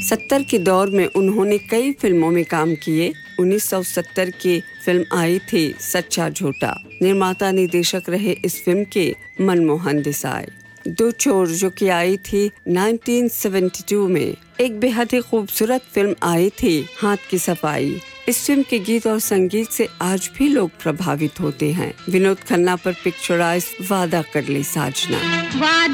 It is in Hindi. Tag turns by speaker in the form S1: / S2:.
S1: 70 के दौर में उन्होंने कई फिल्मों में काम किए। 1970 की फिल्म आई थी सच्चा झूठा। निर्माता निर्देशक रहे इस फिल्म के मनमोहन देसाई। दो चोर जो कि आई थी 1972 में। एक बेहद ही खूबसूरत फिल्म आई थी हाथ की सफाई। इस फिल्म के गीत और संगीत से आज भी लोग प्रभावित होते हैं। विनोद खन्ना पर पिक्चराइज वादा कर ले साजना।